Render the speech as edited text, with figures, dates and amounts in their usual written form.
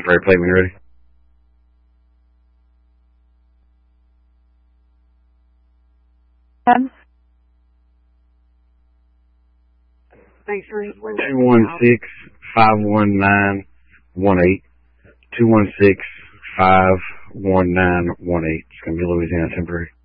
temporary plate when you're ready. Thanks for 216-519-18. 216-519-18. It's going to be Louisiana temporary.